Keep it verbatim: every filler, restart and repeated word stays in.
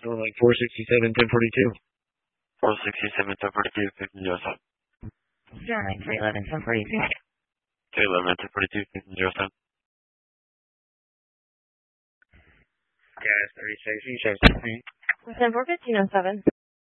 Going like four sixty-seven, ten forty-two. four sixty-seven, ten forty-two, fifteen zero seven. Zero nine three eleven, ten forty-two. three eleven, ten forty-two, fifteen zero seven. Gas thirty-six, you say ten four fifteen oh seven.